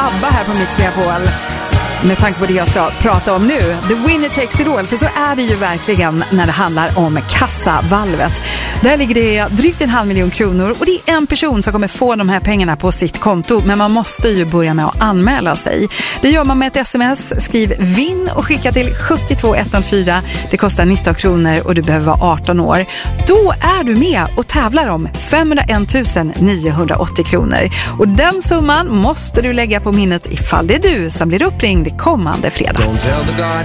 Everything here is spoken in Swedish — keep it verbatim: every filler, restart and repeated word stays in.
ABBA här på Mix Megapol. Med tanke på det jag ska prata om nu, The Winner Takes It All, för så är det ju verkligen när det handlar om kassavalvet. Där ligger det drygt en halv miljon kronor och det är en person som kommer få de här pengarna på sitt konto, men man måste ju börja med att anmäla sig. Det gör man med ett sms, skriv vinn och skicka till sju två ett noll fyra. Det kostar nitton kronor och du behöver vara arton år. Då är du med och tävlar om femhundraett tusen niohundraåttio kronor. Och den summan måste du lägga på minnet ifall det är du som blir uppringd kommande fredag. Don't tell the God